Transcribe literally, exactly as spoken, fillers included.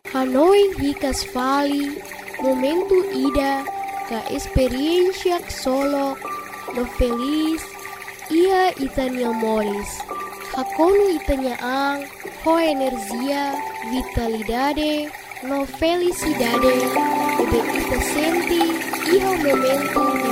Hanoi hikas fali, momento ida, ka experiencia solo, no feliz, ia itania moris. Hakono itania ang, ho energia, vitalidade, no felicidade, ebe ita senti, iho momento